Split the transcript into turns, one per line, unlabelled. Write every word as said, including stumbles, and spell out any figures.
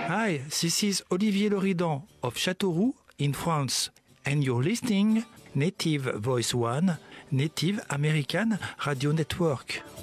Hi, this is Olivier Loridan of Châteauroux in France, and you're listening Native Voice One, Native American Radio Network.